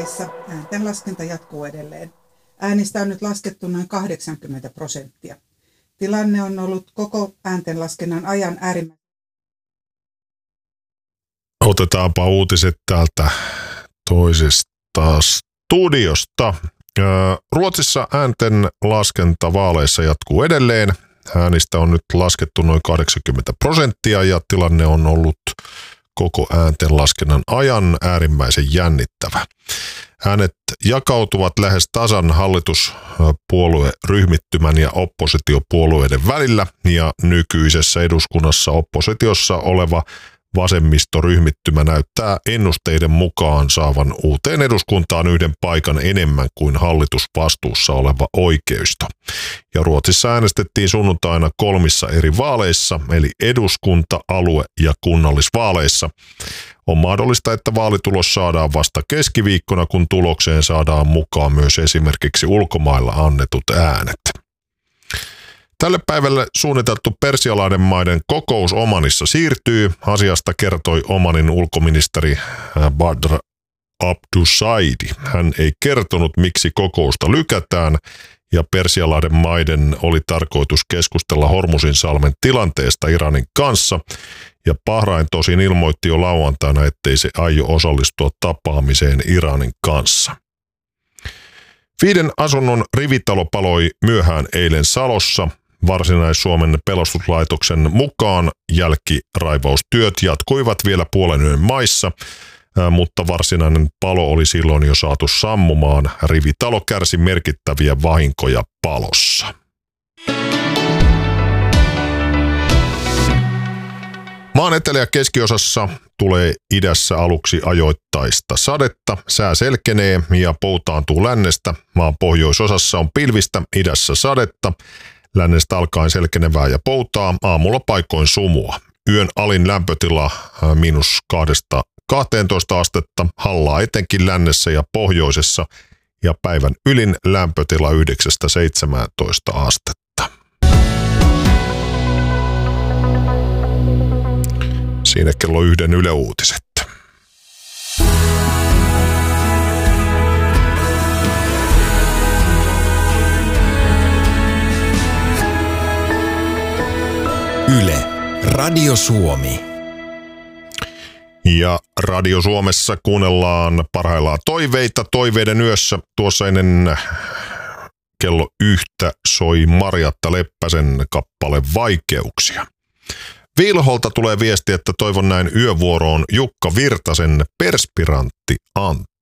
vaaleissa ääntenlaskenta jatkuu edelleen. Äänistä on nyt laskettu noin 80%. Tilanne on ollut koko ääntenlaskennan ajan äärimmäisen. Otetaanpa uutiset täältä toisesta studiosta. Ruotsissa äänten laskenta vaaleissa jatkuu edelleen. Äänistä on nyt laskettu noin 80% ja tilanne on ollut koko ääntenlaskennan ajan äärimmäisen jännittävä. Äänet jakautuvat lähes tasan hallituspuolueryhmittymän ja oppositiopuolueiden välillä ja nykyisessä eduskunnassa oppositiossa oleva vasemmistoryhmittymä näyttää ennusteiden mukaan saavan uuteen eduskuntaan yhden paikan enemmän kuin hallitusvastuussa oleva oikeisto. Ja Ruotsissa äänestettiin sunnuntaina 3 eri vaaleissa, eli eduskunta-, alue- ja kunnallisvaaleissa. On mahdollista, että vaalitulos saadaan vasta keskiviikkona, kun tulokseen saadaan mukaan myös esimerkiksi ulkomailla annetut äänet. Tälle päivälle suunniteltu persialaiden maiden kokous Omanissa siirtyy. Asiasta kertoi Omanin ulkoministeri Badr Abdusaidi. Hän ei kertonut, miksi kokousta lykätään, ja persialaiden maiden oli tarkoitus keskustella Hormuzinsalmen tilanteesta Iranin kanssa, ja Bahrain tosin ilmoitti jo lauantaina, ettei se aio osallistua tapaamiseen Iranin kanssa. 5 asunnon rivitalo paloi myöhään eilen Salossa. Varsinais-Suomen pelastuslaitoksen mukaan jälkiraivaustyöt jatkuivat vielä puolen yön maissa, mutta varsinainen palo oli silloin jo saatu sammumaan. Rivitalo kärsi merkittäviä vahinkoja palossa. Maan etelä- ja keskiosassa tulee idässä aluksi ajoittaista sadetta, sää selkenee ja poutaantuu lännestä. Maan pohjoisosassa on pilvistä, idässä sadetta. Lännestä alkaen selkenevää ja poutaa, aamulla paikoin sumua. Yön alin lämpötila -2–12 astetta, hallaa etenkin lännessä ja pohjoisessa, ja päivän ylin lämpötila 9–17 astetta. Siinä kello 1 Yle Uutiset. Yle, Radio Suomi. Ja Radio Suomessa kuunnellaan parhaillaan toiveita. Toiveiden yössä tuossa ennen kello 1 soi Marjatta Leppäsen kappale Vaikeuksia. Vilholta tulee viesti, että toivon näin yövuoroon Jukka Virtasen Perspirantti Antti.